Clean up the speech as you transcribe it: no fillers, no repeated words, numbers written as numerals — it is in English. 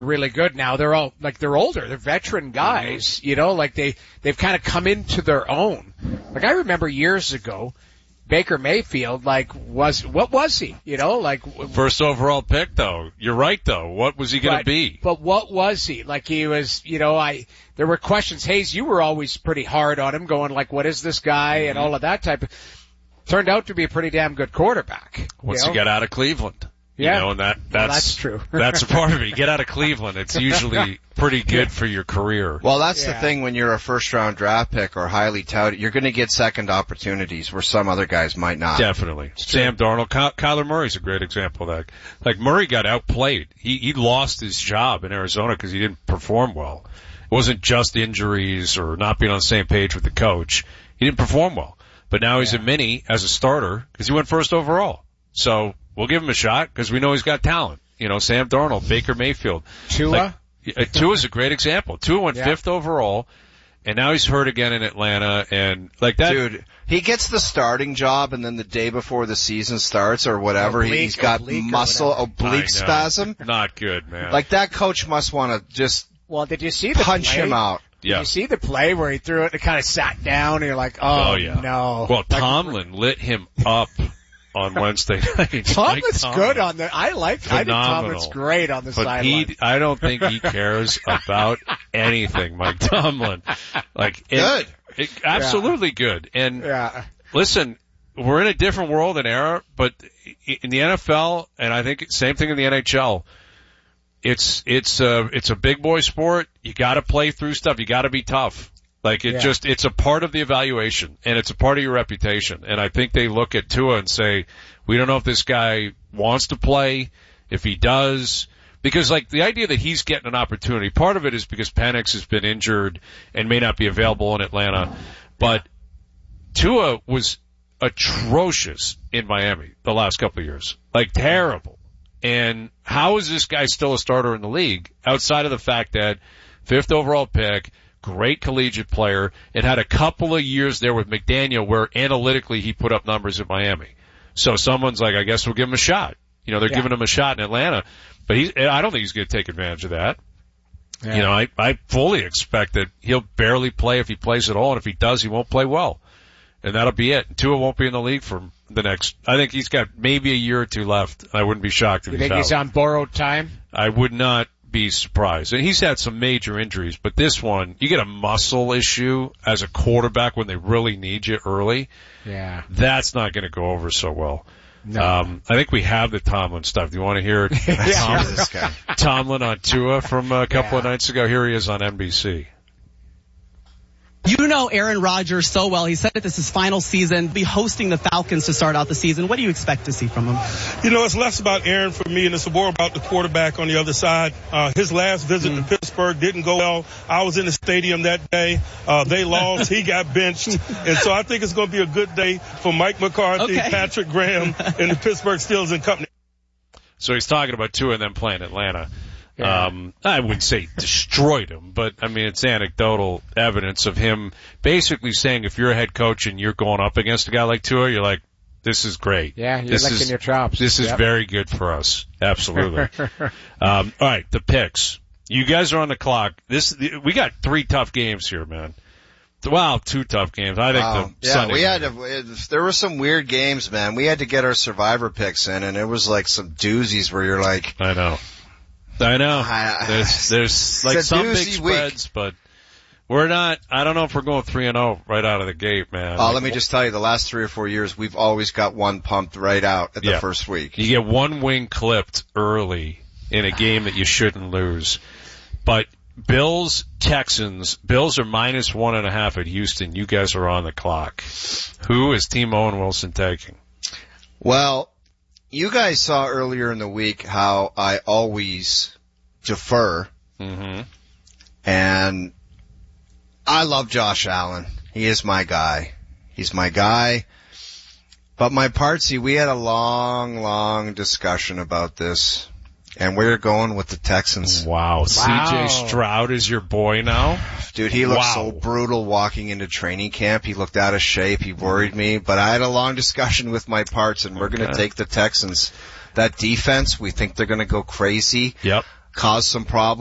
really good now. They're all, like, they're older. They're veteran guys, you know, like they've kind of come into their own. Like, I remember years ago, Baker Mayfield, like, what was he? You know, like. First overall pick, though. You're right, though. What was he going to be? But what was he? Like, he was, you know, there were questions. Hayes, you were always pretty hard on him, going like, what is this guy? And all of that type of. Turned out to be a pretty damn good quarterback. Once you got out of Cleveland. Yeah. You know, and that's true. That's a part of it. You get out of Cleveland, it's usually pretty good for your career. Well, that's the thing when you're a first-round draft pick or highly touted, you're going to get second opportunities where some other guys might not. Definitely. Sam Darnold, Kyler Murray's a great example of that. Like, Murray got outplayed. He lost his job in Arizona because he didn't perform well. It wasn't just injuries or not being on the same page with the coach. He didn't perform well. But now he's a mini as a starter because he went first overall. So we'll give him a shot because we know he's got talent. You know, Sam Darnold, Baker Mayfield. Tua? Tua's a great example. Tua went fifth overall, and now he's hurt again in Atlanta, and like that. Dude, he gets the starting job, and then the day before the season starts or whatever, he's got oblique spasm. Not good, man. Like, that coach must want to just did you see the punch play? him out. Did you see the play where he threw it and kind of sat down and you're like, no. Well, Tomlin lit him up on Wednesday night. Tomlin's good on the, I think Tomlin's great on the sideline. I don't think he cares about anything, Mike Tomlin. Like, good. Absolutely good. And listen, we're in a different world and era, but in the NFL, and I think same thing in the NHL, it's a big boy sport. You gotta play through stuff. You gotta be tough. Like, it's a part of the evaluation, and it's a part of your reputation. And I think they look at Tua and say, we don't know if this guy wants to play, if he does. Because, like, the idea that he's getting an opportunity, part of it is because Penix has been injured and may not be available in Atlanta. But Tua was atrocious in Miami the last couple of years. Like, terrible. And how is this guy still a starter in the league outside of the fact that fifth overall pick, great collegiate player, and had a couple of years there with McDaniel where analytically he put up numbers at Miami. So someone's like, I guess we'll give him a shot. You know, they're giving him a shot in Atlanta, but I don't think he's going to take advantage of that. Yeah. You know, I fully expect that he'll barely play if he plays at all, and if he does, he won't play well. And that'll be it. Tua won't be in the league for the next, I think he's got maybe a year or two left. I wouldn't be shocked if he's out. You think he's on borrowed time? I would not be surprised. And he's had some major injuries, but this one, you get a muscle issue as a quarterback when they really need you early. Yeah. That's not going to go over so well. No. I think we have the Tomlin stuff. Do you want to hear Tomlin on Tua from a couple of nights ago? Here he is on NBC. You know Aaron Rodgers so well. He said that this is his final season, be hosting the Falcons to start out the season. What do you expect to see from him? You know, it's less about Aaron for me, and it's more about the quarterback on the other side. His last visit to Pittsburgh didn't go well. I was in the stadium that day. They lost. He got benched. And so I think it's going to be a good day for Mike McCarthy, Patrick Graham, and the Pittsburgh Steelers and company. So he's talking about Tua and then playing Atlanta. Yeah. I wouldn't say destroyed him, but I mean, it's anecdotal evidence of him basically saying if you're a head coach and you're going up against a guy like Tua, you're like, this is great. Yeah, you're licking your chops. This is very good for us. Absolutely. All right, the picks. You guys are on the clock. We got 3 tough games here, man. Wow, 2 tough games. I think Sunday. There were some weird games, man. We had to get our survivor picks in, and it was like some doozies where you're like, I know. There's like some big spreads, but we're not, I don't know if we're going 3-0 right out of the gate, man. Let me just tell you, the last 3 or 4 years, we've always got one pumped right out at the first week. You get one wing clipped early in a game that you shouldn't lose. But Bills, Texans, Bills are -1.5 at Houston. You guys are on the clock. Who is Team Owen Wilson taking? Well, you guys saw earlier in the week how I always defer. Mm-hmm. And I love Josh Allen. He is my guy. He's my guy. But my partsy, we had a long discussion about this. And we're going with the Texans. Wow. CJ Stroud is your boy now? Dude, he looked so brutal walking into training camp. He looked out of shape. He worried me. But I had a long discussion with my parts, and we're going to take the Texans. That defense, we think they're going to go crazy. Yep. cause some problems.